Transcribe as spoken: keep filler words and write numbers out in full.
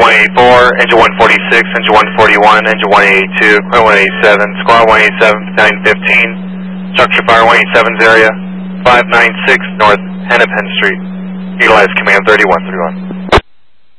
one eighty-four, engine one forty-six, engine one forty-one, engine one eighty-two, equipment one eighty-seven, squad one eighty-seven, nine fifteen, structure fire one eighty-seven's area, five ninety-six North Hennepin Street. Utilize command thirty-one thirty-one.